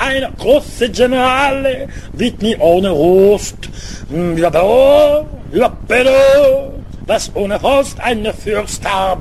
eine große Generale wird nie ohne Rost. Ja, bitte, was ohne Rost eine Fürst